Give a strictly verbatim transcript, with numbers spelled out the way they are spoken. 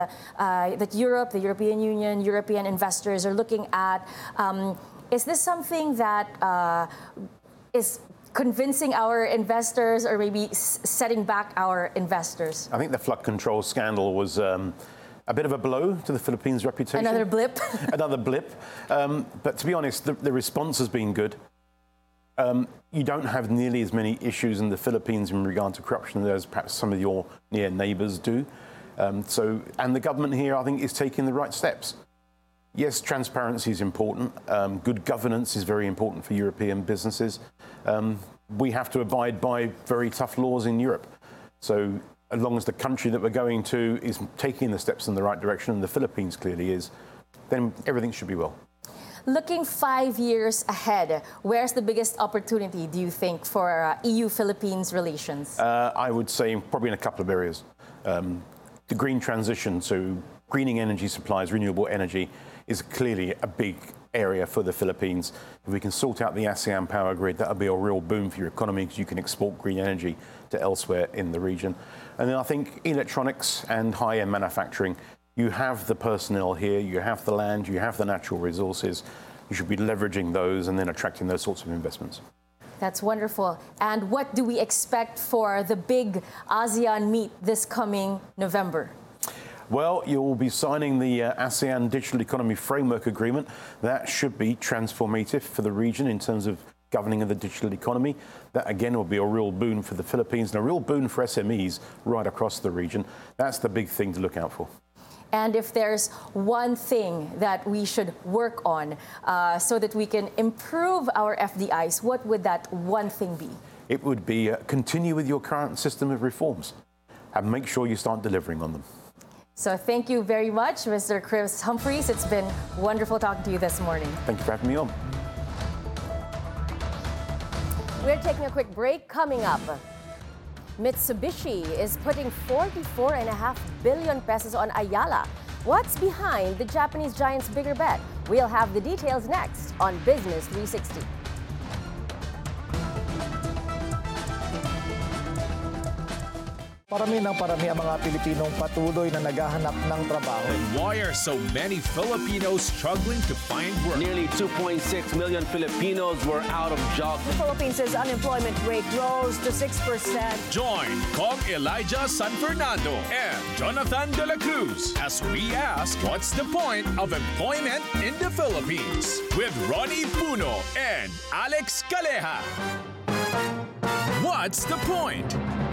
uh, that Europe, the European Union, European investors are looking at. Um, is this something that uh, is convincing our investors or maybe s- setting back our investors? I think the flood control scandal was um, a bit of a blow to the Philippines' reputation. Another blip. Another blip. Um, but to be honest, the, the response has been good. Um, you don't have nearly as many issues in the Philippines in regard to corruption as perhaps some of your near neighbours do. Um, so, and the government here, I think, is taking the right steps. Yes, transparency is important. Um, good governance is very important for European businesses. Um, we have to abide by very tough laws in Europe. So as long as the country that we're going to is taking the steps in the right direction, and the Philippines clearly is, then everything should be well. Looking five years ahead, where's the biggest opportunity, do you think, for uh, E U-Philippines relations? Uh, I would say probably in a couple of areas. Um, the green transition, so greening energy supplies, renewable energy, is clearly a big area for the Philippines. If we can sort out the ASEAN power grid, that'll be a real boom for your economy because you can export green energy to elsewhere in the region. And then I think electronics and high-end manufacturing, you have the personnel here, you have the land, you have the natural resources. You should be leveraging those and then attracting those sorts of investments. That's wonderful. And what do we expect for the big ASEAN meet this coming November? Well, you'll be signing the uh, ASEAN Digital Economy Framework Agreement. That should be transformative for the region in terms of governing of the digital economy. That, again, will be a real boon for the Philippines and a real boon for S M Es right across the region. That's the big thing to look out for. And if there's one thing that we should work on uh, so that we can improve our F D Is, what would that one thing be? It would be uh, continue with your current system of reforms and make sure you start delivering on them. So thank you very much, Mister Chris Humphreys. It's been wonderful talking to you this morning. Thank you for having me on. We're taking a quick break. Coming up, Mitsubishi is putting forty-four point five billion pesos on Ayala. What's behind the Japanese giant's bigger bet? We'll have the details next on Business three sixty. Parami ng parami ang mga Pilipinong patuloy na naghahanap ng trabaho. And why are so many Filipinos struggling to find work? Nearly two point six million Filipinos were out of jobs. The Philippines' unemployment rate rose to six percent. Join Kong Elijah San Fernando and Jonathan De La Cruz as we ask, what's the point of employment in the Philippines? With Ronnie Puno and Alex Caleja. What's the point?